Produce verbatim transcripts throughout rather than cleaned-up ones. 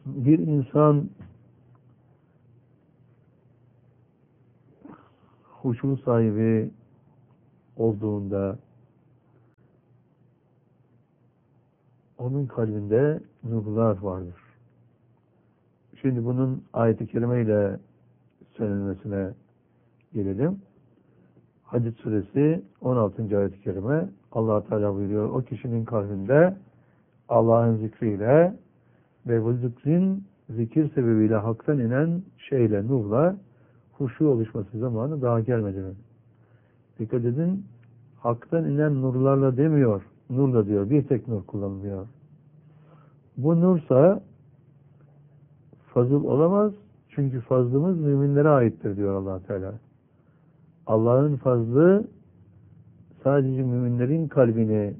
bir insan huşu sahibi olduğunda onun kalbinde nurlar vardır. Şimdi bunun ayet-i kerimeyle söylenmesine gelelim. Hadid suresi on altıncı ayet-i kerime Allah Teala buyuruyor. O kişinin kalbinde Allah'ın zikriyle ve bu zikrin zikir sebebiyle haktan inen şeyle, nurla huşu oluşması zamanı daha gelmedi mi? Dikkat edin, haktan inen nurlarla demiyor, nurla diyor, bir tek nur kullanılıyor. Bu nursa fazıl olamaz, çünkü fazlımız müminlere aittir diyor Allah Teala. Allah'ın fazlı sadece müminlerin kalbini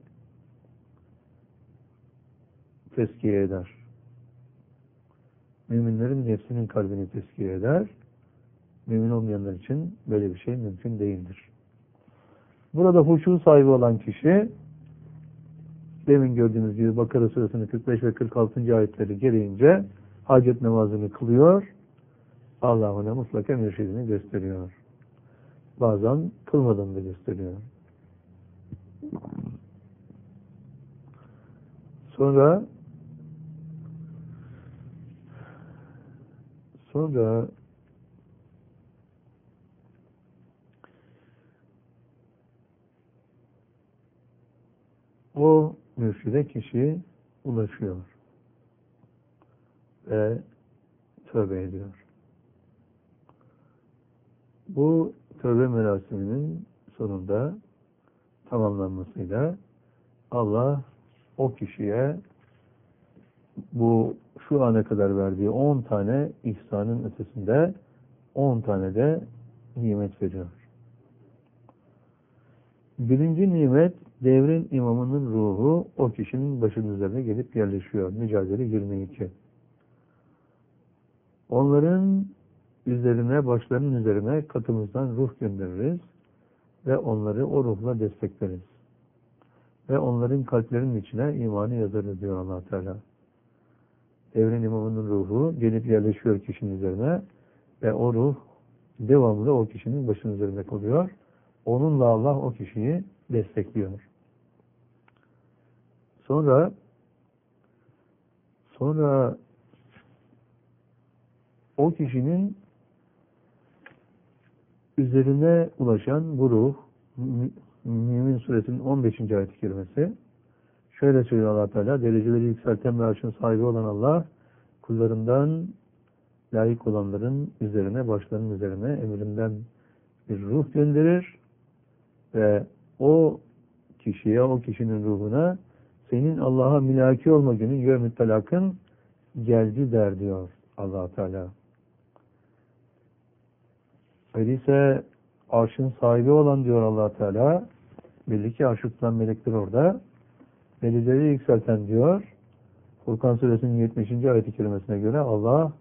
teskiye eder. Müminlerin nefsinin kalbini teskiye eder. Mümin olmayanlar için böyle bir şey mümkün değildir. Burada huşu sahibi olan kişi, demin gördüğünüz gibi Bakara suresinin kırk beş ve kırk altıncı ayetleri gereğince hacet namazını kılıyor. Allah ona mutlaka mürşidini gösteriyor. Bazen kılmadan da gösteriyor. Sonra sonra o mürşide kişi ulaşıyor ve tövbe ediyor. Bu tövbe merasiminin sonunda tamamlanmasıyla Allah o kişiye bu şu ana kadar verdiği on tane ihsanın ötesinde on tane de nimet veriyor. Birinci nimet, devrin imamının ruhu o kişinin başının üzerine gelip yerleşiyor. Mücadele yirmi iki. Onların üzerine, başlarının üzerine katımızdan ruh göndeririz ve onları o ruhla destekleriz. Ve onların kalplerinin içine imanı yazarız diyor Allah Teala. Devrin imamının ruhu gelip yerleşiyor kişinin üzerine ve o ruh devamlı o kişinin başının üzerinde kalıyor. Onunla Allah o kişiyi destekliyor. Sonra sonra o kişinin üzerine ulaşan bu ruh, Mümin Suresinin on beşinci ayet-i kerimesi şöyle söylüyor Allah Teala: dereceleri yükselten ve arşın sahibi olan Allah kullarından layık olanların üzerine, başlarının üzerine emrinden bir ruh gönderir ve o kişiye, o kişinin ruhuna senin Allah'a mülaki olma günün yevmü telakın geldi der diyor Allah Teala. Öyleyse arşın sahibi olan diyor Allah Teala, belli ki arşı tutan melekler orada, dereceleri yükselten diyor. Furkan Suresinin yetmişinci ayet-i kerimesine göre Allah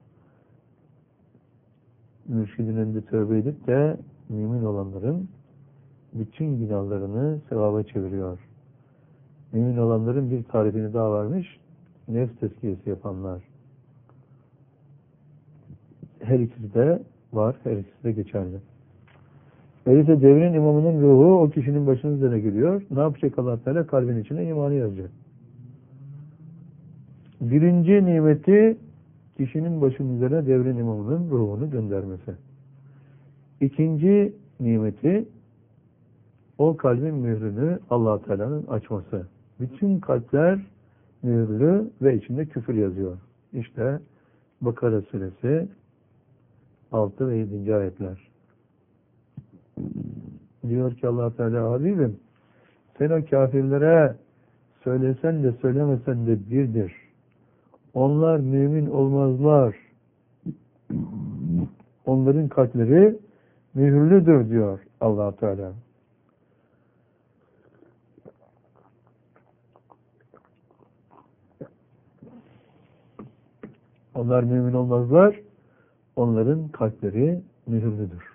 mürşidin önünde tövbe edip de mümin olanların bütün günahlarını sevaba çeviriyor. Mümin olanların bir tarifini daha vermiş, nefs tezkiyesi yapanlar. Her ikisi de var, her ikisi de geçerli. Öyleyse devrin imamının ruhu o kişinin başının üzerine geliyor. Ne yapacak Allah Teala? Kalbin içine imanı yazacak. Birinci nimeti kişinin başının üzerine devrin imamının ruhunu göndermesi. İkinci nimeti o kalbin mührünü Allah Teala'nın açması. Bütün kalpler mühürlü ve içinde küfür yazıyor. İşte Bakara suresi altı ve yedinci ayetler. Diyor ki Allah Teala, Habibim sen o kafirlere söylesen de söylemesen de birdir. Onlar mümin olmazlar. Onların kalpleri mühürlüdür diyor Allah Teala. Onlar mümin olmazlar. Onların kalpleri mühürlüdür.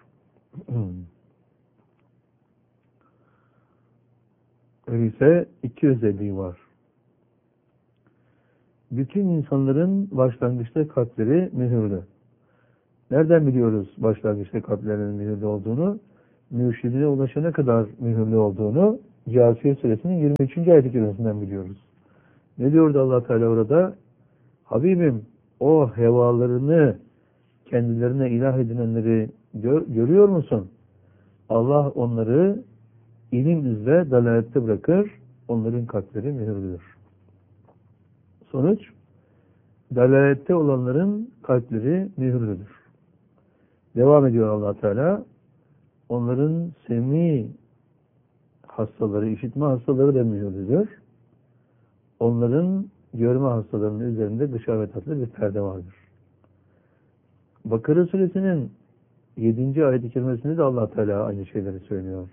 Öyleyse iki özelliği var. bütün insanların başlangıçta kalpleri mühürlü. Nereden biliyoruz başlangıçta kalplerinin mühürlü olduğunu? Mürşidine ulaşana kadar mühürlü olduğunu Câsiye Suresinin yirmi üçüncü ayet-i kerimesinden biliyoruz. Ne diyordu Allah Teala orada? Habibim, o hevalarını kendilerine ilah edinenleri gör, görüyor musun? Allah onları ilim üzere dalalette bırakır, onların kalpleri mühürlüdür. Sonuç, dalalette olanların kalpleri mühürlüdür. Devam ediyor Allah Teala, onların semî hastaları, işitme hastaları da mühürlüdür. Onların görme hastalarının üzerinde gışavet adlı bir perde vardır. Bakara Suresinin yedinci ayet-i kerimesinde de Allah Teala aynı şeyleri söylüyor.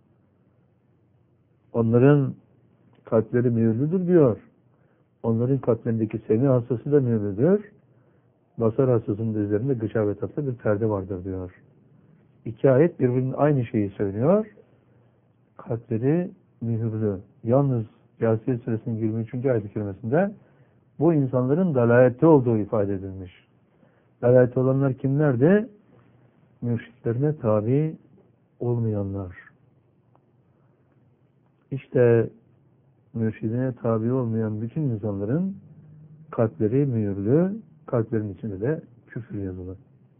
Onların kalpleri mühürlüdür diyor. Onların kalplerindeki semî hastası da mühürlüdür. Basar hastasının üzerinde gışavet adlı bir perde vardır diyor. İki ayet birbirinin aynı şeyi söylüyor. Kalpleri mühürlü. Yalnız Câsiye Suresinin yirmi üçüncü ayet-i kerimesinde bu insanların dalalette olduğu ifade edilmiş. Dalalette olanlar kimlerdi? Mürşitlerine tabi olmayanlar. İşte mürşidine tabi olmayan bütün insanların kalpleri mühürlü, kalplerin içinde de küfür yazılı.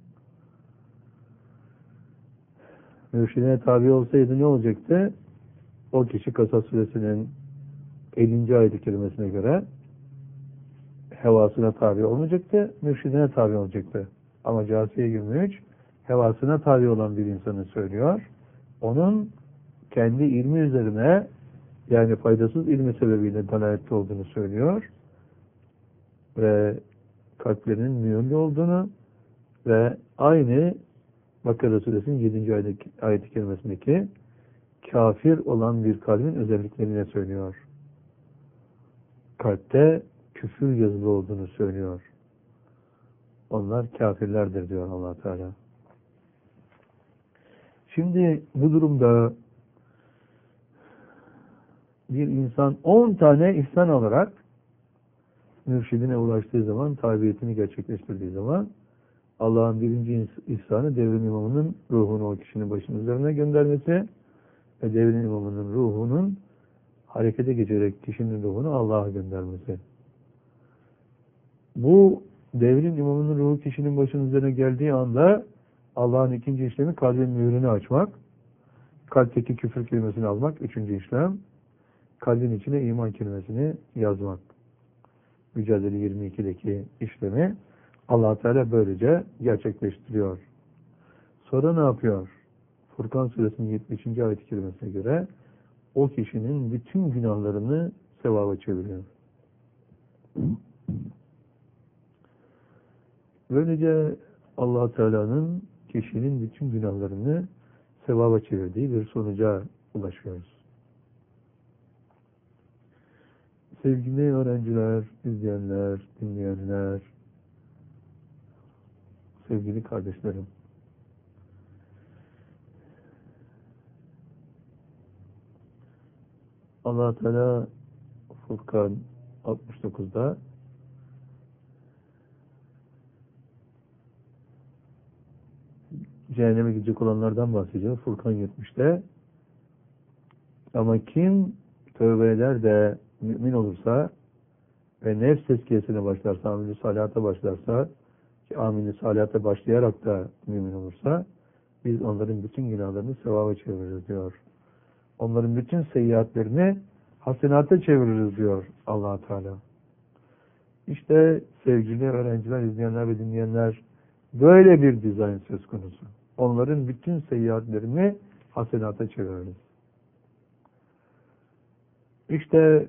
Mürşidine tabi olsaydı ne olacaktı? O kişi Kasas Suresinin ellinci ayet-i kerimesine göre hevasına tabi olmayacaktı, mürşidine tabi olacaktı. Ama Câsiye yirmi üç hevasına tabi olan bir insanı söylüyor. Onun kendi ilmi üzerine, yani faydasız ilmi sebebiyle dalalette olduğunu söylüyor. Ve kalplerinin mühürlü olduğunu ve aynı Bakara Suresinin yedinci ayet-i kerimesindeki kafir olan bir kalbin özelliklerine söylüyor. Kalpte küfür yazılı olduğunu söylüyor. Onlar kafirlerdir diyor Allah Teala. Şimdi bu durumda bir insan on tane ihsan alarak mürşidine ulaştığı zaman, tabiyetini gerçekleştirdiği zaman Allah'ın birinci ihsanı devrin imamının ruhunu o kişinin başının üzerine göndermesi ve devrin imamının ruhunun harekete geçerek kişinin ruhunu Allah'a göndermesi. Bu devrin imamının ruhu kişinin başının üzerine geldiği anda Allah'ın ikinci işlemi kalbin mühürünü açmak, kalpteki küfür kelimesini almak, üçüncü işlem, kalbin içine iman kelimesini yazmak. Mücadele yirmi ikideki işlemi Allah Teala böylece gerçekleştiriyor. Sonra ne yapıyor? Furkan Suresinin yetmişinci ayet-i kerimesine göre o kişinin bütün günahlarını sevaba çeviriyor. Böylece Allah Teala'nın kişinin bütün günahlarını sevaba çevirdiği bir sonuca ulaşıyoruz. Sevgili öğrenciler, izleyenler, dinleyenler, sevgili kardeşlerim, Allah Teala Furkan altmış dokuzda cehenneme gidecek olanlardan bahsediyor. Furkan yetmişte ama kim tövbe eder de mümin olursa ve nefs tezkiyesine başlarsa, amel-i salihata başlarsa, ki amel-i salihata başlayarak da mümin olursa, biz onların bütün günahlarını sevaba çeviririz diyor. Onların bütün seyyiatlerini hasenata çeviririz diyor Allah Teala. İşte sevgili öğrenciler, izleyenler ve dinleyenler, böyle bir dizayn söz konusu. Onların bütün seyyiatlerini hasenata çeviririz. İşte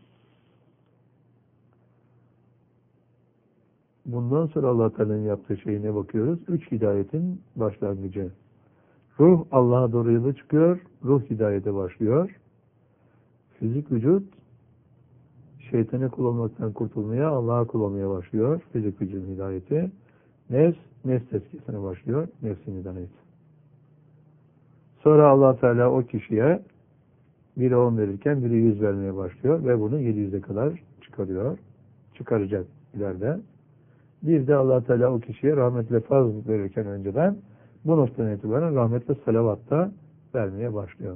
bundan sonra Allah Teala'nın yaptığı şeyine bakıyoruz. Üç hidayetin başlangıcı. Ruh Allah'a doğru yola çıkıyor, ruh hidayete başlıyor. Fizik vücut şeytana kul olmaktan kurtulmaya, Allah'a kul olmaya başlıyor. Fizik vücudun hidayeti. Nefs, nefs tezkiyesine başlıyor. Nefsin hidayeti. Sonra Allah Teala o kişiye biri on verirken biri yüz vermeye başlıyor ve bunu yedi yüze kadar çıkarıyor. çıkaracak ileride. Bir de Allah Teala o kişiye rahmetle fazl verirken önceden bu noktadan itibaren rahmetle salavat da vermeye başlıyor.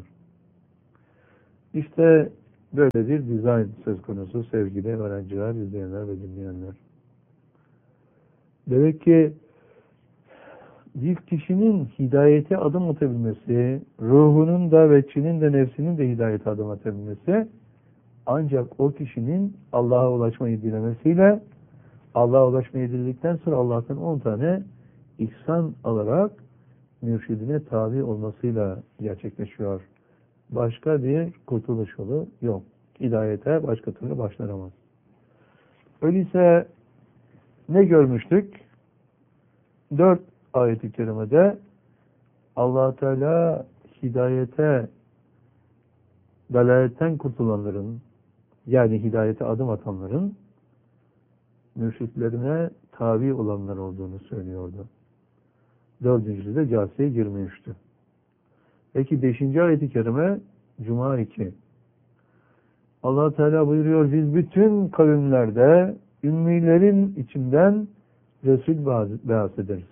İşte böyle bir dizayn söz konusu sevgili öğrenciler, izleyenler ve dinleyenler. Demek ki bir kişinin hidayete adım atabilmesi, ruhunun da ve içinin de nefsinin de hidayete adım atabilmesi ancak o kişinin Allah'a ulaşmayı dilemesiyle, Allah'a ulaşmayı diledikten sonra Allah'tan on tane ihsan alarak mürşidine tabi olmasıyla gerçekleşiyor. Başka bir kurtuluş yolu yok. Hidayete başka türlü başlanamaz. Öyleyse ne görmüştük? Dört ayet-i kerimede Allah Teala hidayete, dalaletten kurtulanların, yani hidayete adım atanların mürşitlerine tabi olanlar olduğunu söylüyordu. Dördüncüsü de casiye girmemişti. Peki beşinci ayet-i kerime Cuma iki. Allah Teala buyuruyor, biz bütün kavimlerde ümmilerin içinden Resul beas ederiz.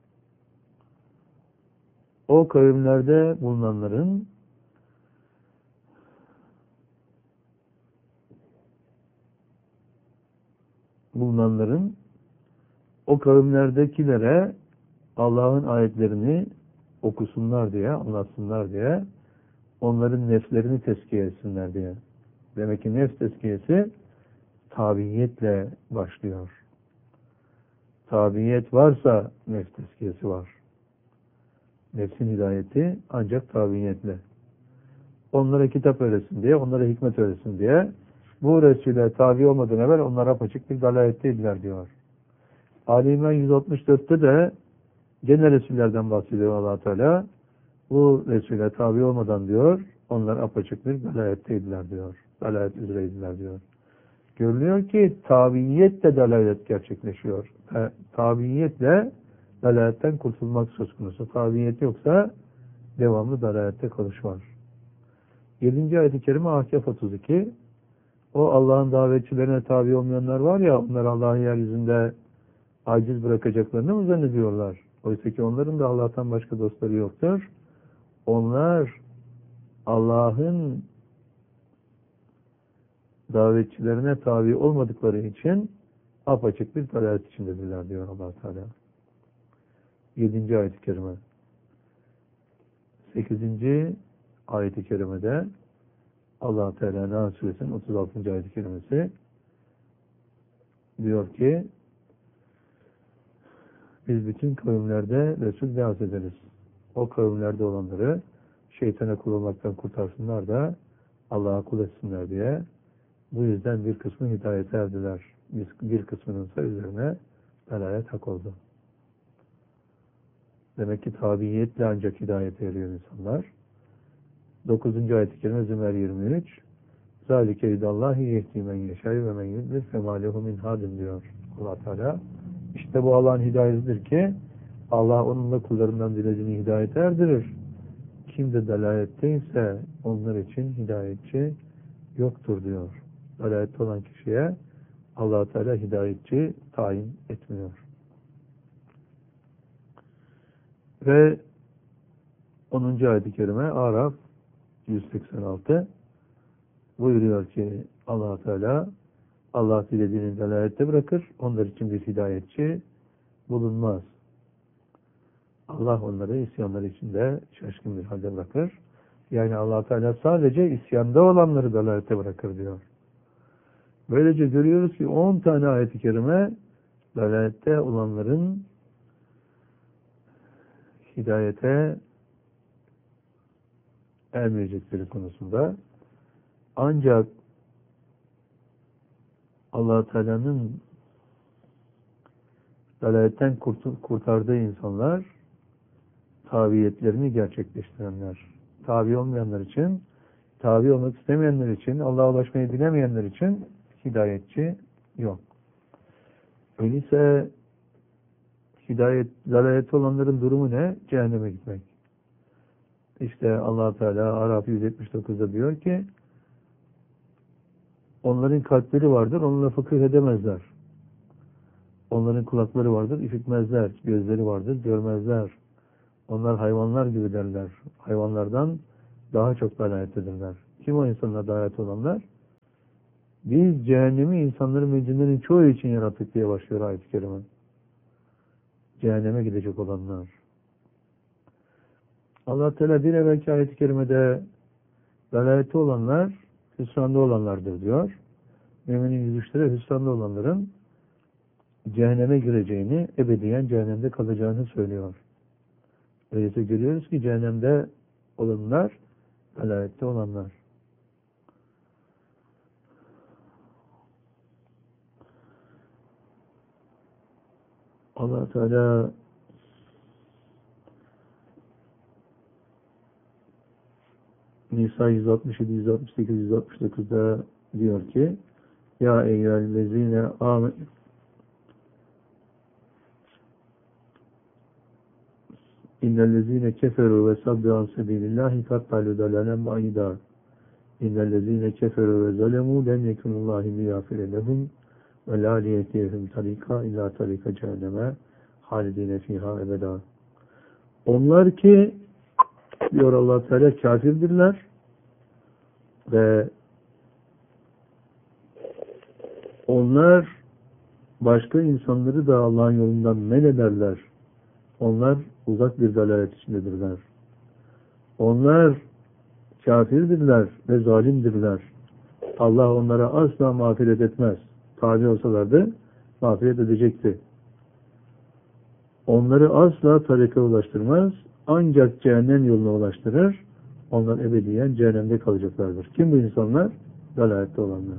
O kavimlerde bulunanların bulunanların o kavimlerdekilere Allah'ın ayetlerini okusunlar diye, anlatsınlar diye, onların nefslerini tezkiye etsinler diye. Demek ki nefs tezkiyesi tabiiyetle başlıyor. Tabiiyet varsa nefs tezkiyesi var. Nefsin hidayeti ancak tabiiyetle. Onlara kitap öğretsin diye, onlara hikmet öğretsin diye, bu Resul'e tabi olmadan evvel onlara apaçık bir dalaletteydiler diyor. Ali İmran yüz altmış dörtte de gene Resullerden bahsediyor Allah Teala. Bu Resul'e tabi olmadan diyor, onlar apaçık bir dalaletteydiler diyor. Dalalet üzereydiler diyor. Görülüyor ki tabiiyetle dalalet gerçekleşiyor. E, tabiiyetle dalaletten kurtulmak söz konusu. Tabiiyet yoksa devamlı dalalette kalış var. yedinci ayet-i kerime Ahkaf otuz iki. O Allah'ın davetçilerine tabi olmayanlar var ya, onlar Allah'ın yeryüzünde aciz bırakacaklarını mı zannediyorlar? Oysa ki onların da Allah'tan başka dostları yoktur. Onlar Allah'ın davetçilerine tabi olmadıkları için apaçık bir dalalet içindedirler diyor Allah Teala. yedinci ayet-i kerime. sekizinci ayet-i kerimede Allah Teala Nahl Suresinin otuz altıncı ayet-i kerimesi diyor ki, biz bütün kavimlerde Resul beas ederiz. O kavimlerde olanları şeytana kul olmaktan kurtarsınlar da Allah'a kul etsinler diye. Bu yüzden bir kısmı hidayete erdiler. Bir kısmının ise üzerine dalalet hak oldu. Demek ki tabiiyetle ancak hidayete eriyor insanlar. dokuzuncu ayet-i kerime Zümer yirmi üç. Zalike hidallahi yehdi men yeşâ ve men yudlil femâ lehu min hadin diyor Allah Teala. İşte bu Allah'ın hidayetidir ki Allah onunla kullarından dilediğini hidayete erdirir. Kim de dalaletteyse onlar için hidayetçi yoktur diyor. Dalalette olan kişiye Allah Teala hidayetçi tayin etmiyor. Ve onuncu ayet-i kerime Araf yüz seksen altı buyuruyor ki Allah Teala Allah dilediğini dalalette bırakır. Onlar için bir hidayetçi bulunmaz. Allah onları isyanları içinde şaşkın bir halde bırakır. Yani Allah Teala sadece isyanda olanları dalalette bırakır diyor. Böylece görüyoruz ki on tane ayet-i kerime dalalette olanların hidayete ermeyecekleri konusunda. Ancak Allah Teala'nın dalaletten kurtardığı insanlar tabiyetlerini gerçekleştirenler. Tabi olmayanlar için, tabi olmak istemeyenler için, Allah'a ulaşmayı dilemeyenler için hidayetçi yok. Öyleyse hidayet, dalalette olanların durumu ne? Cehenneme gitmek. İşte Allah Teala Araf yüz yetmiş dokuzda diyor ki Onların kalpleri vardır, onunla fıkıh edemezler. Onların kulakları vardır, işitmezler. Gözleri vardır, görmezler. Onlar hayvanlar gibi derler. Hayvanlardan daha çok dalayettedirler. Kim o insanlar dalayet olanlar? Biz cehennemi insanların ve cinlerin çoğu için yarattık diye başlıyor ayet-i kerime. Cehenneme gidecek olanlar. Allah Teala bir evvelki ayet-i kerimede dalayette olanlar hüsranda olanlardır diyor. Müminin yüzüşleri hüsranda olanların cehenneme gireceğini, ebediyen cehennemde kalacağını söylüyor. Öyleyse görüyoruz ki cehennemde olanlar dalayette olanlar. Allah Teala Nisa yüz altmış yedi, yüz altmış sekiz, yüz altmış dokuzda diyor ki Ya eyyühellezine amen İnnellezine keferu ve sabdu an sebilillahi kattalu dalanen ba'ida İnnellezine keferu ve zalemu lem yekunullahi liyafire lehum ve la liyetiyehum tarika illa tarika cehenneme halidine fiha ebeda. Onlar ki diyor Allah Teala kafirdirler ve onlar başka insanları da Allah'ın yolundan men ederler. Onlar uzak bir dalalet içindedirler. Onlar kafirdirler ve zalimdirler. Allah onlara asla mağfiret etmez. Tabi olsalardı mağfiret edecekti. Onları asla tarika ulaştırmaz. Ancak cehennem yoluna ulaştırır. Onlar ebediyen cehennemde kalacaklardır. Kim bu insanlar? Dalalette olanlar.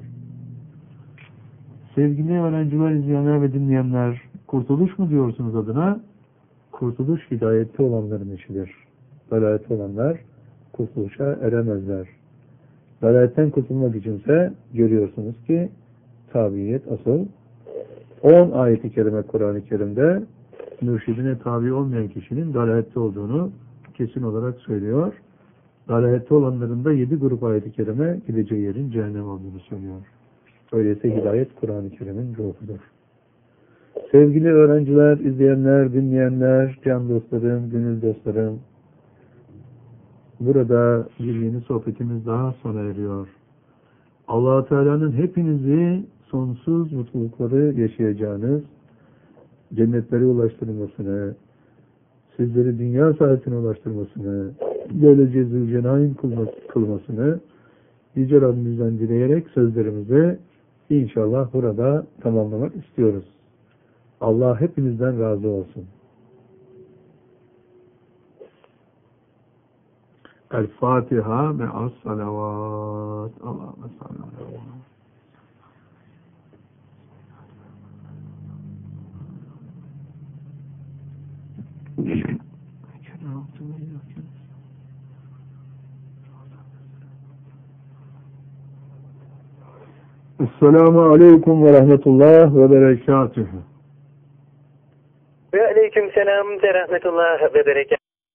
Sevgili öğrenciler, izleyenler ve dinleyenler, kurtuluş mu diyorsunuz adına? Kurtuluş hidayette olanların işidir. Dalalette olanlar kurtuluşa eremezler. Dalaletten kurtulmak içinse görüyorsunuz ki tabiyet asıl. on ayeti kerime Kur'an-ı Kerim'de mürşidine tabi olmayan kişinin dalalette olduğunu kesin olarak söylüyor. Dalalette olanların da yedi grup ayeti kerime gideceği yerin cehennem olduğunu söylüyor. Öyleyse hidayet Kur'an-ı Kerim'in ruhudur. Sevgili öğrenciler, izleyenler, dinleyenler, can dostlarım, gönül dostlarım, burada bir yeni sohbetimiz daha sona eriyor. Allah-u Teala'nın hepinizi sonsuz mutlulukları yaşayacağınız, cennetlere ulaştırmasını, sizleri dünya saadetine ulaştırmasını, böylece zülcenain kılmasını Yüce Rabbimizden dileyerek sözlerimizi inşallah burada tamamlamak istiyoruz. Allah hepinizden razı olsun. El-Fatiha me'as salavat. Allahümme salli aleyhi. Esselamu aleyküm ve rahmetullah ve berekatühü. Ve aleyküm selam ve rahmetullah ve berekatühü.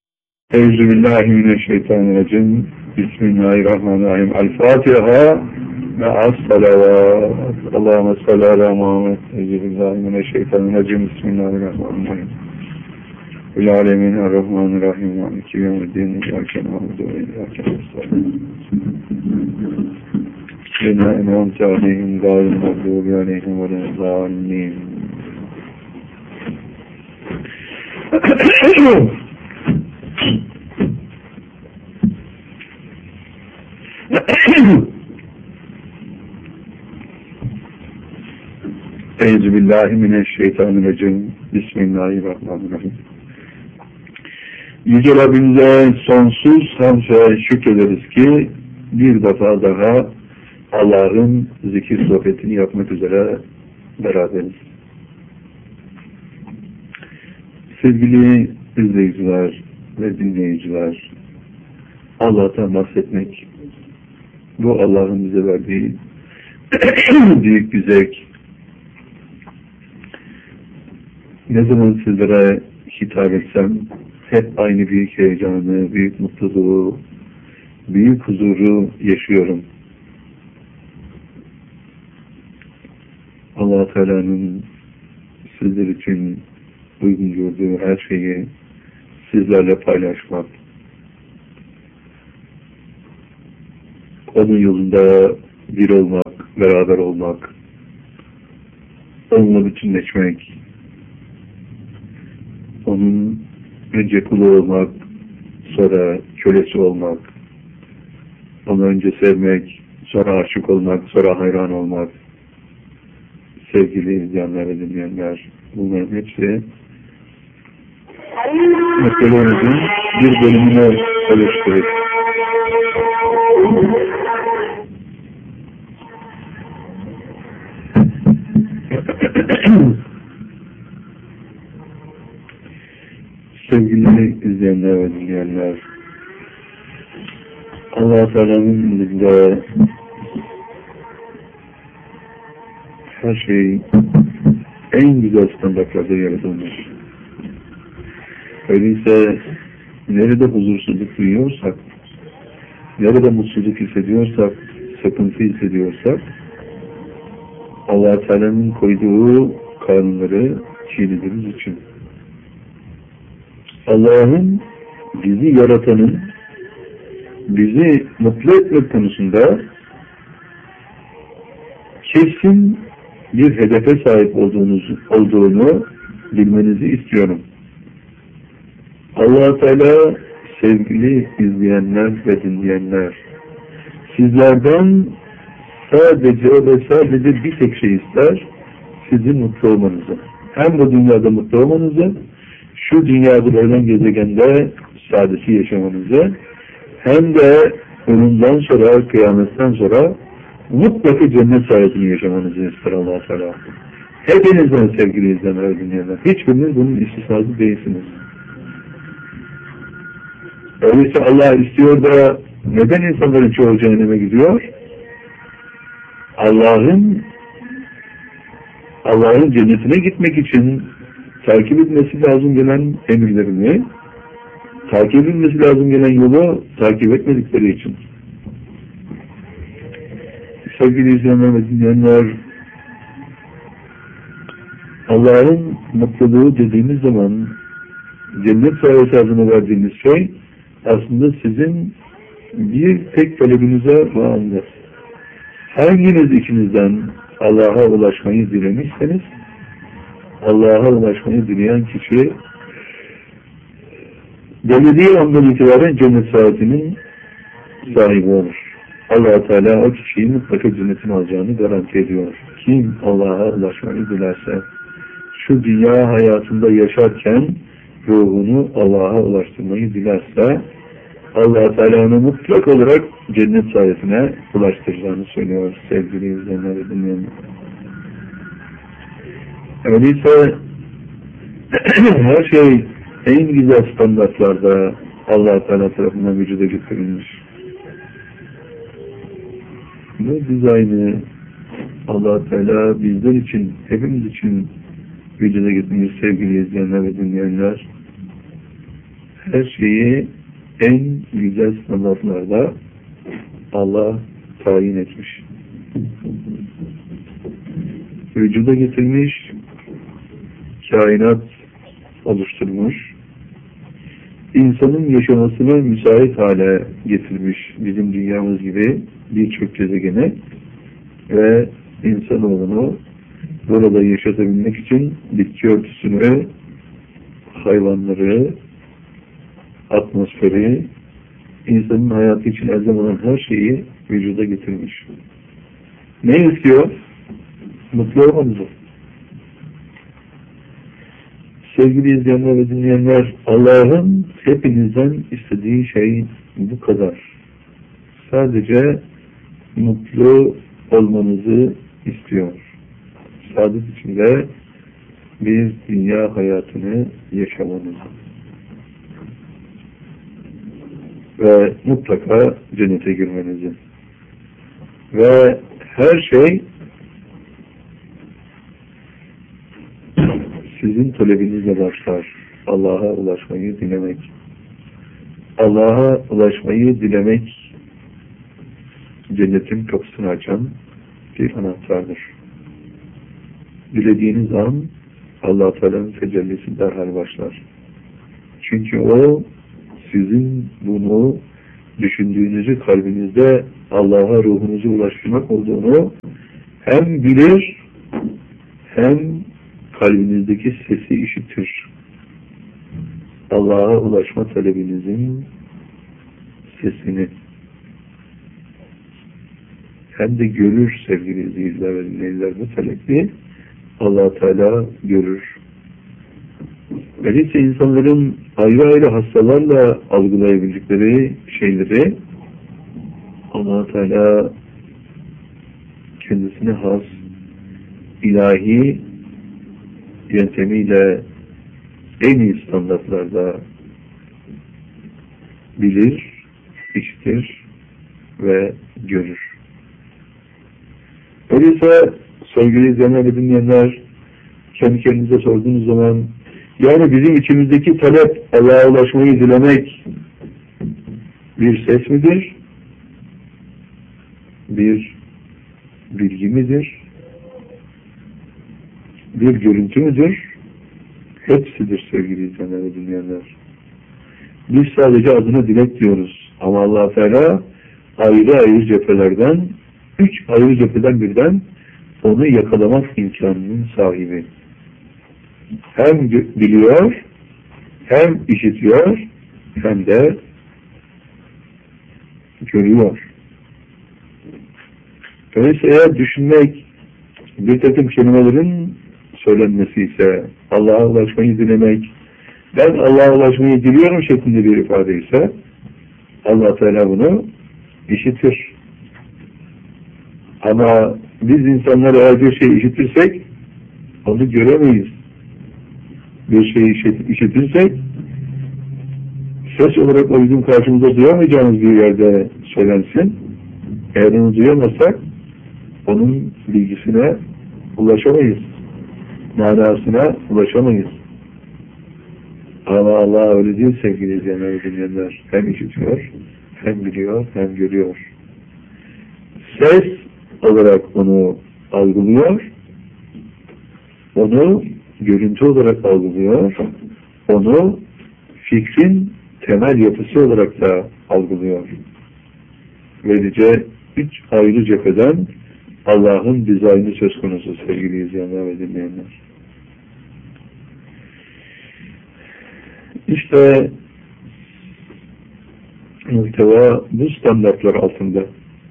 Euzubillahimineşşeytanirracim. Bismillahirrahmanirrahim. El-Fatiha me'as-salavat. Allahümme salli ala Muhammed. Euzubillahimineşşeytanirracim. Bismillahirrahmanirrahim. Vel alemin er-Rahmanirrahim. Maliki yevmiddin. İyyâke na'budu ve iyyâke nestaîn. İnna en'amte aleyhim gâyril mağdûbi aleyhim velezzâllîn. Euzubillahimineşşeytanirracim. Bismillahirrahmanirrahim. Yüce Rabbimize sonsuz hamd ve şükrederiz ki bir defa daha Allah'ın zikir sohbetini yapmak üzere beraberiz. Sevgili izleyiciler ve dinleyiciler, Allah'tan bahsetmek, bu Allah'ın bize verdiği büyük bir zevk. Ne zaman sizlere hitap etsem, hep aynı büyük heyecanı, büyük mutluluğu, büyük huzuru yaşıyorum. Allah Teala'nın sizler için uygun gördüğü her şeyi sizlerle paylaşmak, onun yolunda bir olmak, beraber olmak, onunla bütünleşmek, onun önce kulu olmak, sonra kölesi olmak, onu önce sevmek, sonra aşık olmak, sonra hayran olmak, sevgili izleyenler ve dinleyenler, bunların hepsi meselelerimizin bir bölümünü oluşturur. Sevgili izleyenler ve dinleyenler, Allah-u Teala'nın izniyle her şey en güzel standartlarda yaratılmış. Öyleyse nerede huzursuzluk duyuyorsak, nerede mutsuzluk hissediyorsak, sıkıntı hissediyorsak, Allah-u Teala'nın koyduğu kanunları çiğnediğimiz için, Allah'ın bizi yaratanın bizi mutlu etmek konusunda kesin bir hedefe sahip olduğunuz, olduğunu bilmenizi istiyorum. Allah-u Teala sevgili izleyenler ve dinleyenler, sizlerden sadece ve sadece bir tek şey ister, sizin mutlu olmanızı. Hem bu dünyada mutlu olmanızı, şu dünyada verilen gezegende saadeti yaşamanızı, hem de ölümden sonra, kıyametten sonra mutlaka cennet saadetini yaşamanızı ister Allah-u Teala. Hepinizden sevgili izleyenler ve dinleyenler. Hiçbiriniz bunun istisnası değilsiniz. Öyleyse Allah istiyor da neden insanların çoğu cehenneme gidiyor? Allah'ın Allah'ın cennetine gitmek için takip etmesi lazım gelen emirlerini, takip edilmesi lazım gelen yolu takip etmedikleri için. Sevgili izleyenler ve dinleyenler, Allah'ın mutluluğu dediğimiz zaman cennet saadeti adını verdiğiniz şey aslında sizin bir tek talebinize bağlıdır. Hanginiz içinizden Allah'a ulaşmayı dilemişseniz, Allah'a ulaşmayı dileyen kişi belediye andan itibaren cennet saadetinin sahibi olur. Allah-u Teala o kişiyi mutlaka cennetin alacağını garanti ediyor. Kim Allah'a ulaşmayı dilerse, şu dünya hayatında yaşarken ruhunu Allah'a ulaştırmayı dilerse, Allah-u Teala'nın mutlak olarak cennet saadetine ulaştıracağını söylüyor sevgili izleyenler ve dinleyenler. Öyleyse her şey en güzel standartlarda Allah-u Teala tarafından vücuda getirilmiş. Bu dizaynı Allah-u Teala bizler için, hepimiz için vücuda getirmiş sevgili izleyenler ve dinleyenler. Her şeyi en güzel standartlarda Allah tayin etmiş. Vücuda getirmiş, kainat oluşturmuş, insanın yaşamasına müsait hale getirmiş bizim dünyamız gibi birçok gezegene ve insanoğlunu burada yaşatabilmek için bitki örtüsünü, hayvanları, atmosferi, insanın hayatı için elzem olan her şeyi vücuda getirmiş. Ne istiyor? Mutlu olmanızı. Sevgili izleyenler ve dinleyenler, Allah'ın hepinizden istediği şey bu kadar. Sadece mutlu olmanızı istiyor. Saadet içinde bir dünya hayatını yaşamanızı. Ve mutlaka cennete girmenizi. Ve her şey sizin talebinizle başlar. Allah'a ulaşmayı dilemek. Allah'a ulaşmayı dilemek cennetin kapısını açan bir anahtardır. dilediğiniz an Allah Teala'nın tecellisi derhal başlar. Çünkü o sizin bunu düşündüğünüzü, kalbinizde Allah'a ruhunuzu ulaştırmak olduğunu hem bilir hem kalbinizdeki sesi işitir. Allah'a ulaşma talebinizin sesini hem de görür sevgili izleyiciler ve dinleyiciler. Bu talebi Allah Teala görür. Öyleyse insanların ayrı ayrı hastalarla algılayabildikleri şeyleri Allah Teala kendisine has ilahi yöntemiyle en iyi standartlarda bilir, işitir ve görür. Öyleyse sevgili izleyenler ve dinleyenler, kendi kendinize sorduğunuz zaman, yani bizim içimizdeki talep Allah'a ulaşmayı dilemek bir ses midir? Bir bilgi midir? Bir görüntü müdür? Hepsidir sevgili izleyenler ve dinleyenler. Biz sadece adına dilek diyoruz. Ama Allah Teala ayrı ayrı cephelerden, üç ayrı cepheden birden onu yakalamak imkanının sahibi. Hem biliyor, hem işitiyor, hem de görüyor. Öyleyse eğer düşünmek bir takım kelimelerin söylenmesi ise, Allah'a ulaşmayı dilemek, ben Allah'a ulaşmayı diliyorum şeklinde bir ifade ise, Allah Teala bunu işitir. Ama biz insanlar eğer bir şey işitirsek, onu göremeyiz. Bir şeyi işitirsek, ses olarak o bizim karşımıza duyamayacağımız bir yerde söylensin. Eğer onu duyamazsak, onun bilgisine ulaşamayız. Manasına ulaşamayız. Ama Allah öyle değil sevgili izleyenler ve dinleyenler. Hem işitiyor, hem biliyor, hem görüyor. Ses olarak onu algılıyor, onu görüntü olarak algılıyor, onu fikrin temel yapısı olarak da algılıyor. Böylece üç ayrı cepheden Allah'ın dizaynı söz konusu sevgili izleyenler ve dinleyenler. İşte muhteva bu standartlar altında.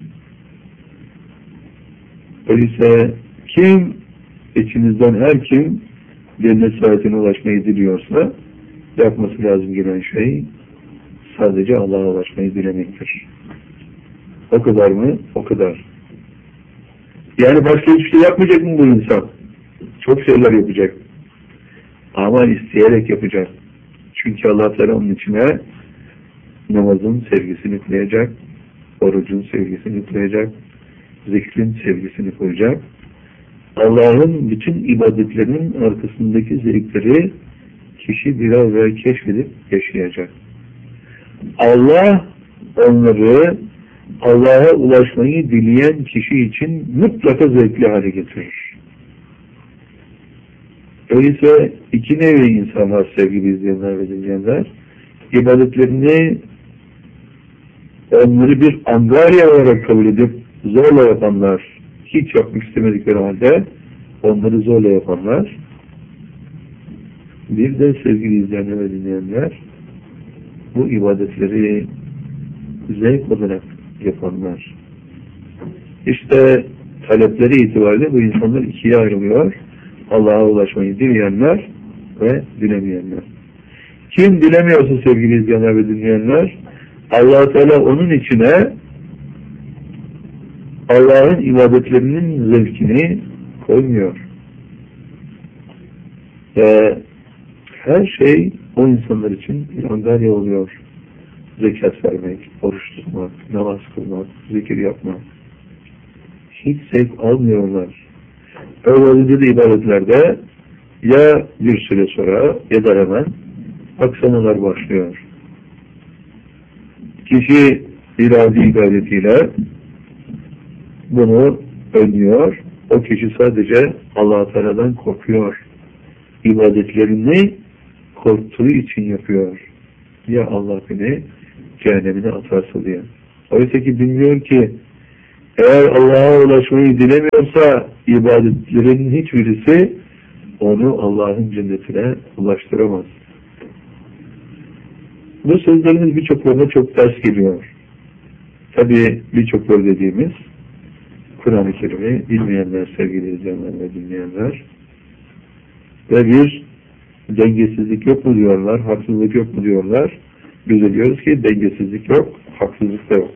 Öyleyse kim, içinizden her kim cennet saadetine ulaşmayı diliyorsa yapması lazım gelen şey sadece Allah'a ulaşmayı dilemektir. O kadar mı? O kadar. Yani başka hiçbir şey yapmayacak mı bu insan? Çok şeyler yapacak. Ama isteyerek yapacak. Çünkü Allah Teala onun içine namazın sevgisini koyacak, orucun sevgisini koyacak, zikrin sevgisini koyacak. Allah'ın bütün ibadetlerinin arkasındaki zevkleri kişi birer birer keşfedip yaşayacak. Allah onları Allah'a ulaşmayı dileyen kişi için mutlaka zevkli hale getirir. Öyleyse iki nevi insan var sevgili izleyenler ve dinleyenler. İbadetlerini onları bir angarya olarak kabul edip zorla yapanlar, hiç yapmak istemedikleri halde onları zorla yapanlar. Bir de sevgili izleyenler ve dinleyenler, bu ibadetleri zevk olarak yapanlar. İşte talepleri itibariyle bu insanlar ikiye ayrılıyor. Allah'a ulaşmayı dileyenler ve dilemeyenler. Kim dilemiyorsa sevgili izleyenler ve dinleyenler, Allah Teala onun içine Allah'ın ibadetlerinin zevkini koymuyor. Ve her şey o insanlar için bir angarya oluyor. Zekat vermek, oruç tutmak, namaz kılmak, zikir yapmak. Hiç zevk almıyorlar. Öyle de ibadetlerde ya bir süre sonra ya da hemen aksamalar başlıyor. Kişi iradi ibadetiyle bunu önlüyor, o kişi sadece Allah-u Teala'dan korkuyor. İbadetlerini korktuğu için yapıyor. Ya Allah beni cehennemine atarsa diye. Oysa ki bilmiyor ki eğer Allah'a ulaşmayı dilemiyorsa ibadetlerin hiçbirisi onu Allah'ın cennetine ulaştıramaz. Bu sözlerimiz birçoklarına çok ters geliyor. Tabi birçokları dediğimiz Kur'an-ı Kerim'i bilmeyenler, sevgili izleyenler ve dinleyenler ve bir dengesizlik yok mu diyorlar, haksızlık yok mu diyorlar. Biz de diyoruz ki dengesizlik yok, haksızlık da yok.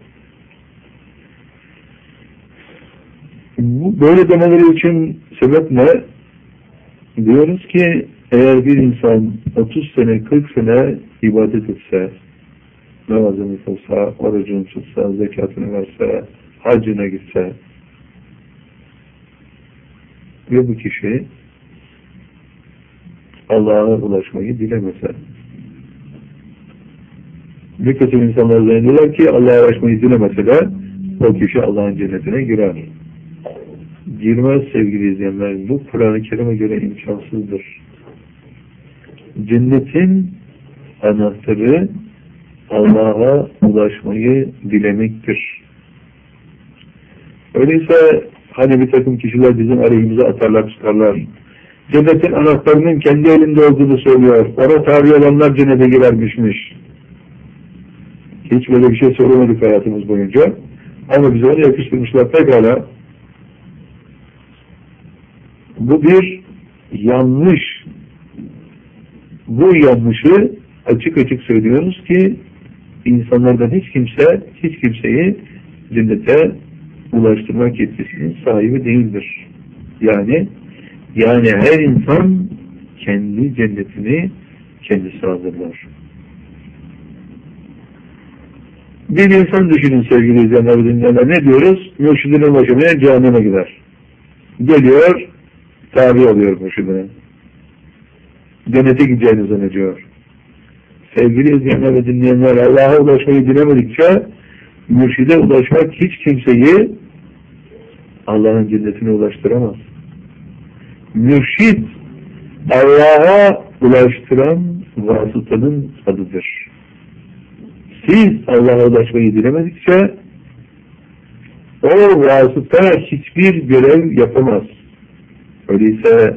Böyle demeleri için sebep ne? Diyoruz ki eğer bir insan otuz sene, kırk sene ibadet etse, namazını kılsa, orucunu tutsa, zekatını verse, hacına gitse ve bu kişi Allah'a ulaşmayı dilemese. Bir kısım insanlar zannediyorlar ki Allah'a ulaşmayı dilemeseler o kişi Allah'ın cennetine girer. Girmez sevgili izleyenler. Bu Kur'an-ı Kerim'e göre imkansızdır. Cennetin anahtarı Allah'a ulaşmayı dilemektir. Öyleyse hani bir takım kişiler bizim aleyhimize atarlar çıkarlar. Cennetin anahtarının kendi elinde olduğunu söylüyor. Ona tabi olanlar cennete girermişmiş. Hiç böyle bir şey söylemedik hayatımız boyunca. Ama bize onu yakıştırmışlar pekala. Bu bir yanlış. Bu yanlışı açık açık söylüyoruz ki insanlardan hiç kimse hiç kimseyi cennete ulaştırmak yetkisinin sahibi değildir. Yani yani her insan kendi cennetini kendisi hazırlar. Bir insan düşünün sevgili izleyenler ve dinleyenler, ne diyoruz? Mürşidine ulaşamaya cehenneme gider. Geliyor, tabi oluyor mürşidine. Cennete gideceğini zannediyor. Sevgili izleyenler ve dinleyenler, Allah'a ulaşmayı dilemedikçe mürşide ulaşmak hiç kimseyi Allah'ın cennetine ulaştıramaz. Mürşid Allah'a ulaştıran vasıtanın adıdır. Siz Allah'a ulaşmayı dilemedikçe o vasıta hiçbir görev yapamaz. Öyleyse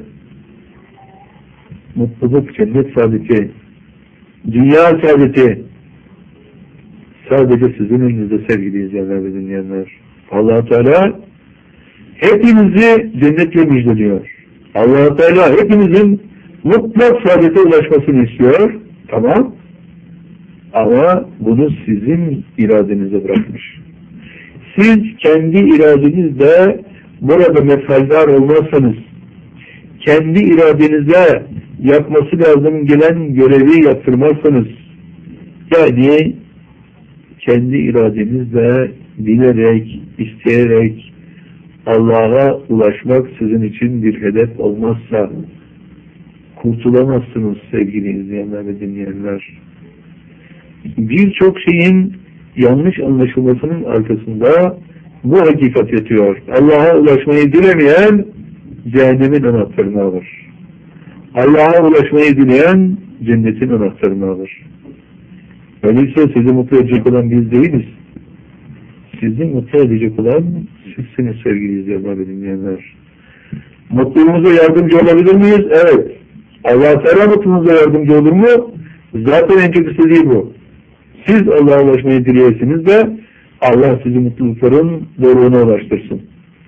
mutluluk, cennet saadeti, dünya saadeti sadece sizin elinizde sevgili izleyenler ve dinleyenler. Allah-u Teala hepinizi cennetle müjdeliyor. Allah-u Teala hepimizin mutlak saadete ulaşmasını istiyor. Tamam. Ama bunu sizin iradenize bırakmış. Siz kendi iradenizle burada mefaldar olmazsanız, kendi iradenizle yapması lazım gelen görevi yaptırmazsanız, yani kendi iradenizle bilerek, isteyerek Allah'a ulaşmak sizin için bir hedef olmazsa kurtulamazsınız sevgili izleyenler ve dinleyenler. Birçok şeyin yanlış anlaşılmasının arkasında bu hakikat yatıyor. Allah'a ulaşmayı dilemeyen cehennemin anahtarını alır. Allah'a ulaşmayı dileyen cennetin anahtarını alır. Öyleyse sizi mutlu edecek olan biz değiliz. Sizi mutlu edecek olan sizsiniz sevgili izleyenler ve dinleyenler. Mutluluğumuza yardımcı olabilir miyiz? Evet. Allah-u Teala mutluluğumuza yardımcı olur mu? Zaten en çok istediği bu. Siz Allah'a ulaşmayı dileyesiniz de Allah sizi mutlulukların doğruluğuna ulaştırsın.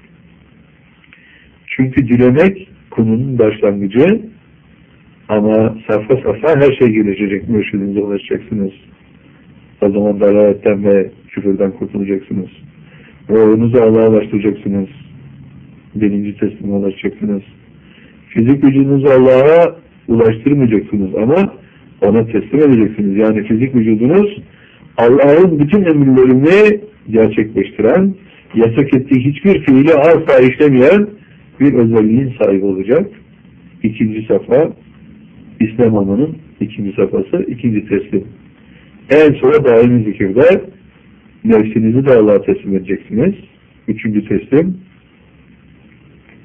Çünkü dilemek konunun başlangıcı, ama safha safha her şey gelişecek. Mürşidinize ulaşacaksınız. O zaman dalaletten ve küfürden kurtulacaksınız. Ruhunuzu Allah'a ulaştıracaksınız. Birinci teslime ulaşacaksınız. Fizik vücudunuzu Allah'a ulaştırmayacaksınız ama ona teslim edeceksiniz. Yani fizik vücudunuz Allah'ın bütün emirlerini gerçekleştiren, yasak ettiği hiçbir fiili asla işlemeyen bir özelliğin sahibi olacak. İkinci safa, İslam olmanın ikinci safhası, ikinci teslim. En sonra daimi zikirde nefsinizi de Allah'a teslim edeceksiniz. Üçüncü teslim.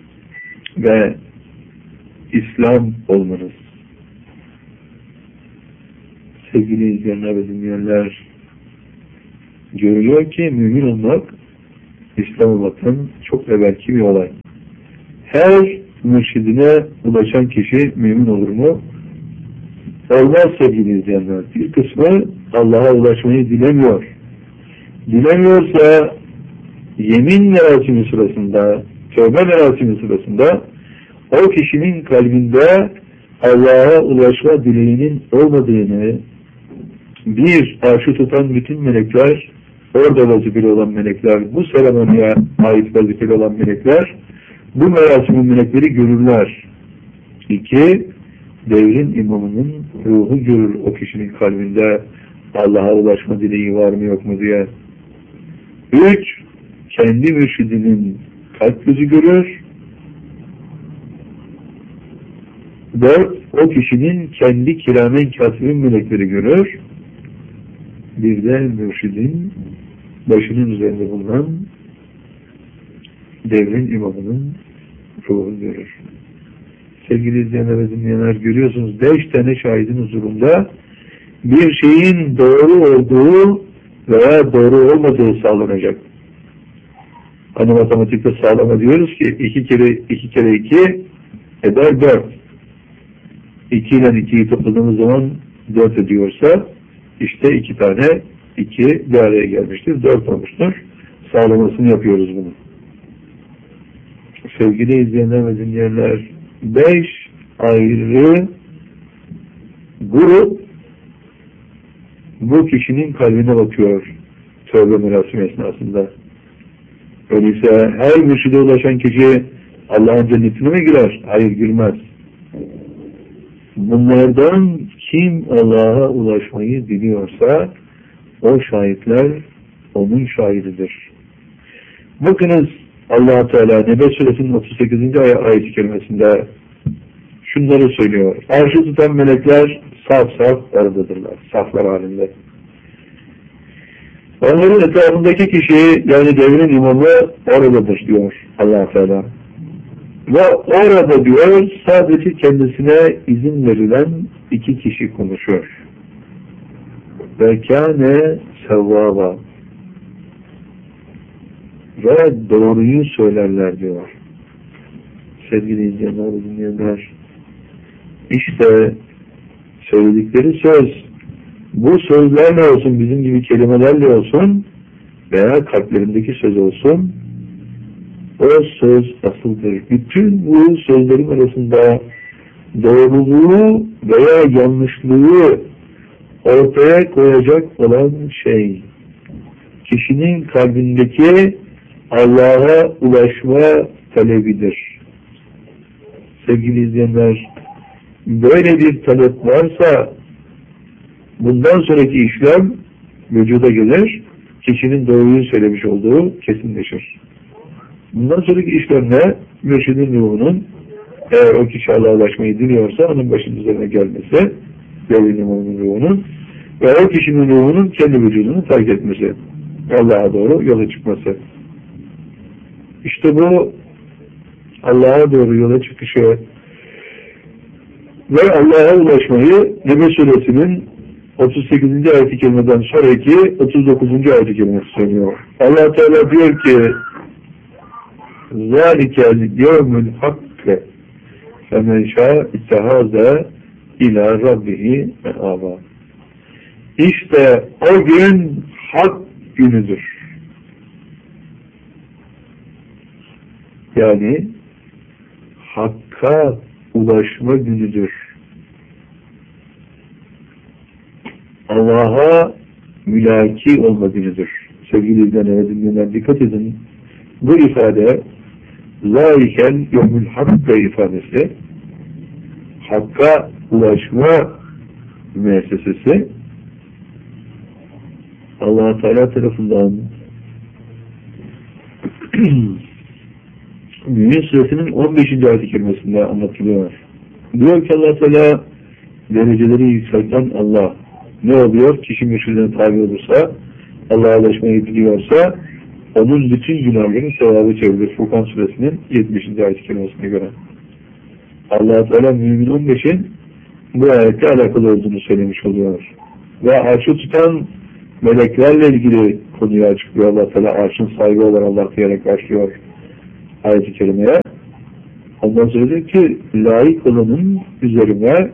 ve İslam olmanız. Sevgili izleyenler ve dinleyenler, görülüyor ki mümin olmak, İslam olmaktan çok evvelki bir olay. Her mürşidine ulaşan kişi mümin olur mu? Olmaz sevgili izleyenler. Bir kısmı Allah'a ulaşmayı dilemiyor. Dilemiyorsa yemin merasimi sırasında, tövbe merasimi sırasında o kişinin kalbinde Allah'a ulaşma dileğinin olmadığını, bir, arşı tutan bütün melekler, orada vazifeli olan melekler, bu seremoniye ait vazifeli olan melekler, bu merasimin melekleri görürler. İki, devrin imamının ruhu görür o kişinin kalbinde Allah'a ulaşma dileği var mı yok mu diye. Üç, kendi mürşidinin kalp gözü görür. Dört, o kişinin kendi kiramen katibin melekleri görür. Bir de mürşidin başının üzerinde bulunan devrin imamının ruhunu görür. Sevgili izleyenler ve dinleyenler, görüyorsunuz beş tane şahidin huzurunda bir şeyin doğru olduğu veya doğru olmadığı sağlanacak. Hani matematikte sağlama diyoruz ki iki kere iki kere iki eder dört. iki ile ikiyi topladığımız zaman dört ediyorsa işte iki tane iki bir araya gelmiştir. Dört olmuştur. Sağlamasını yapıyoruz bunu. Sevgili izleyenler ve dinleyenler, beş ayrı grup bu kişinin kalbine bakıyor tövbe merasimi esnasında. Öyleyse her mürşide ulaşan kişi Allah'ın cennetine mi girer? Hayır, girmez. Bunlardan kim Allah'a ulaşmayı diliyorsa o şahitler onun şahididir. Bakınız Allah Teala Nebe Suresinin otuz sekizinci ay ayet-i kerimesinde şunları söylüyor. Arşı tutan melekler saf saf oradadırlar. Saflar halinde. Onların etrafındaki kişi, yani devrin imamı oradadır diyor Allah Teala. Ve orada diyor sadece kendisine izin verilen iki kişi konuşuyor. Ve kâne sevvâba. Ve doğruyu söylerler diyor. Sevgili izleyenler ve dinleyenler, işte söyledikleri söz, bu sözlerle olsun, bizim gibi kelimelerle olsun veya kalplerindeki söz olsun, o söz asıldır. Bütün bu sözlerin arasında doğruluğu veya yanlışlığı ortaya koyacak olan şey, kişinin kalbindeki Allah'a ulaşma talebidir. Sevgili izleyenler, böyle bir talep varsa bundan sonraki işlem vücuda gelir, kişinin doğruyu söylemiş olduğu kesinleşir. Bundan sonraki işlem ne? Mürşidin ruhunun, eğer o kişi Allah'a ulaşmayı diliyorsa onun başının üzerine gelmesi, devrin imamının ruhunun ve o kişinin ruhunun kendi vücudunu terk etmesi, Allah'a doğru yola çıkması. İşte bu Allah'a doğru yola çıkışı ve Allah'a ulaşmayı Nebe Suresinin otuz sekizinci ayet-i kerimeden sonraki otuz dokuzuncu ayet-i kerimesi söylüyor. Allah Teala diyor ki ذَٰلِكَ الْيَوْمُ الْحَقِّ فَمَنْ شَاءَ اِتَّهَازَ اِلَى رَبِّهِ مَآبًا. İşte o gün hak günüdür. Yani hakka ulaşma günüdür. Allah'a mülaki olma günüdür. Sevgili izleyenler, dinleyenler, dikkat edin. Bu ifade zâikel yevmül hakka ifadesi, hakka ulaşma müessesesi Allah Teala tarafından Mümin Suresinin on beşinci ayet-i kerimesinde anlatılıyor. Diyor ki Allah Teala, dereceleri yükselten Allah. Ne oluyor? Kişi mürşidine tabi olursa, Allah'a ulaşmayı biliyorsa, onun bütün günahların sevabı çevrilir. Furkan Suresinin yetmişinci ayet-i kerimesine göre. Allah Teala Mümin on beşin bu ayette alakalı olduğunu söylemiş oluyor. Ve arşı tutan meleklerle ilgili konuyu açıklıyor Allah Teala. Arşın sahibi olan Allah diyerek başlıyor ayet-i kerimeye. Ondan sonra diyor ki layık olanın üzerine,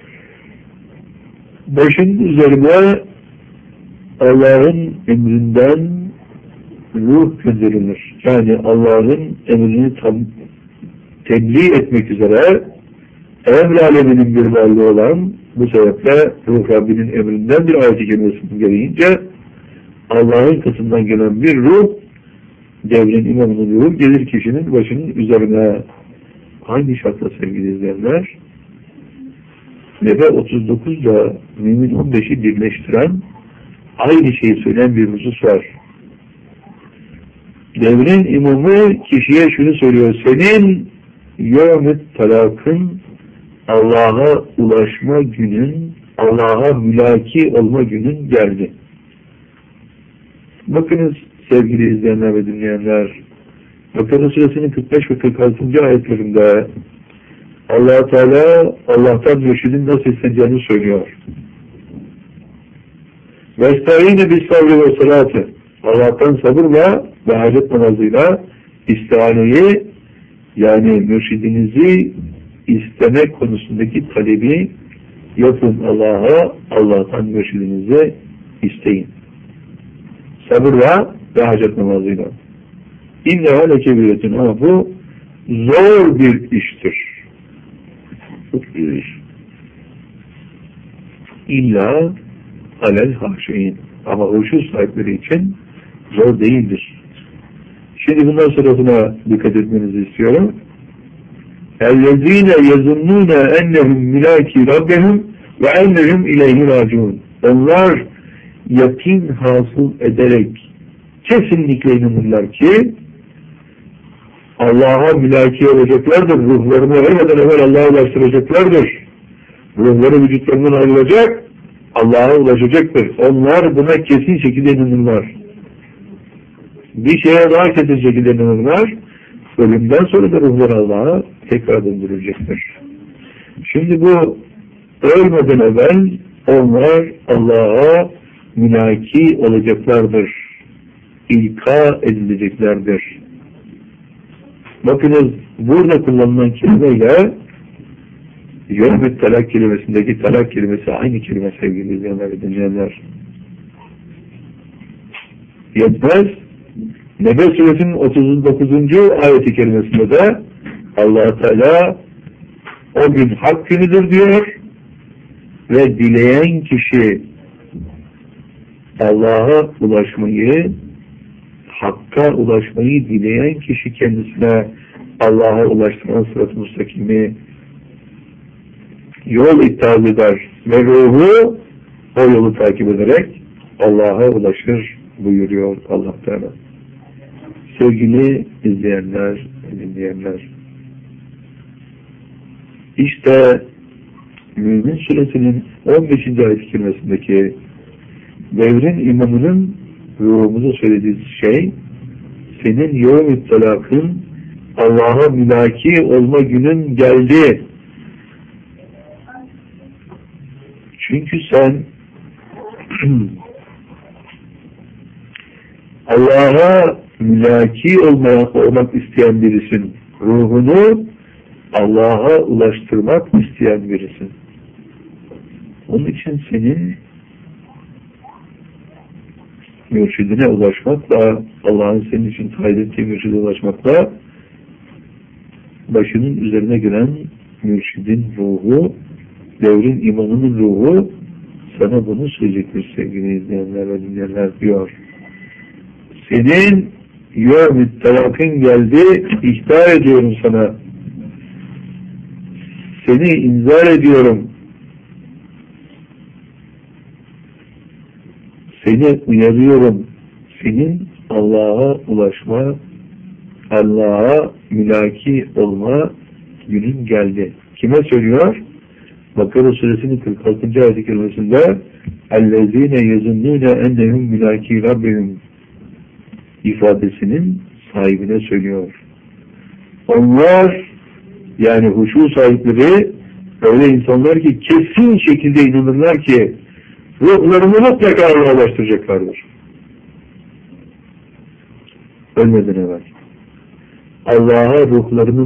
başın üzerine Allah'ın emrinden ruh gönderilir. Yani Allah'ın emrini tam tebliğ etmek üzere emr aleminin bir varlığı olan, bu sebeple ruh Rabbinin emrinden bir ayet-i kerimesinin gereğince Allah'ın katından gelen bir ruh, devrin imamının ruhu gelir kişinin başının üzerine. Hangi şartla sevgili izleyenler? Nebe otuz dokuzla Mümin on beşi birleştiren, aynı şeyi söyleyen bir husus var. Devrin imamı kişiye şunu söylüyor: senin yevmet talakın, Allah'a ulaşma günün, Allah'a mülaki olma günün geldi. Bakınız sevgili izleyenler ve dinleyenler, Bakara Suresinin kırk beş ve kırk altıncı ayetlerinde Allah Teala Allah'tan mürşidin nasıl isteneceğini söylüyor. Vestâine bis sabri ve salatı, Allah'tan sabırla ve hacet namazıyla istihaneyi, yani mürşidinizi isteme konusundaki talebi yapın Allah'a, Allah'tan mürşidinizi isteyin. Sabırla ve hacet namazıyla. İnneha lekebiretun, ama bu zor bir iştir. Çok bir iş. İlla alel haşeyin. Ama huşu sahipleri için zor değildir. Şimdi bundan sonrasına dikkat etmenizi istiyorum. اَلَّذ۪ينَ يَظُنُّونَ اَنَّهُمْ مِلَاكِ رَبَّهُمْ وَاَنَّهُمْ اِلَيْهِ رَاجِعُونَ. Onlar yakin hasıl ederek kesinlikle inanırlar ki Allah'a mülaki olacaklardır. Ruhlarını ölmeden evvel Allah'a ulaştıracaklardır. Ruhları vücutlarından ayrılacak, Allah'a ulaşacaktır. Onlar buna kesin şekilde inanırlar. Bir şeye daha kesin şekilde inanırlar. Ölümden sonra da ruhlar Allah'a tekrar döndürülecektir. Şimdi bu ölmeden evvel onlar Allah'a mülaki olacaklardır. İlka edileceklerdir. Bakınız burada kullanılan kelimeyle yevmet talak kelimesindeki talak kelimesi aynı kelime sevgili izleyenler ve dinleyenler. Yetmez. Nebe Suresinin otuz dokuzuncu ayeti kerimesinde de Allah Teala o gün hak günüdür diyor ve dileyen kişi Allah'a ulaşmayı, Hakk'a ulaşmayı dileyen kişi kendisine Allah'a ulaştıran sırat-ı müstakimi yol iptal eder ve ruhu o yolu takip ederek Allah'a ulaşır buyuruyor Allah Teala. Sevgili izleyenler, dinleyenler, işte Mümin Suresinin on beşinci ayet kelimesindeki devrin imamının ruhumuza söylediği şey, senin yevm-i talakın, Allah'a mülaki olma günün geldi. Çünkü sen Allah'a mülaki olmaya, olmak isteyen birisin. Ruhunu Allah'a ulaştırmak isteyen birisin. Onun için senin mürşidine ulaşmakla, Allah'ın senin için tayin ettiği mürşide ulaşmakla başının üzerine gelen mürşidin ruhu, devrin imamının ruhu sana bunu söyleyecektir sevgili izleyenler ve dinleyenler diyor. Senin yevm-i talakın geldi, ihtar ediyorum sana. Seni inzar ediyorum. Seni uyarıyorum. Senin Allah'a ulaşma, Allah'a mülaki olma günün geldi. Kime söylüyor? Bakara Suresinin kırk altıncı ayet-i kerimesinde اَلَّذ۪ينَ يَزُنُّونَ اَنَّهُمْ مِلَاكِي رَبِّهُمْ ifadesinin sahibine söylüyor. Onlar Yani huşu sahipleri öyle insanlar ki kesin şekilde inanırlar ki ruhlarını mutlaka Allah'a ulaştıracaklardır. Ölmeden evvel. Allah'a ruhlarını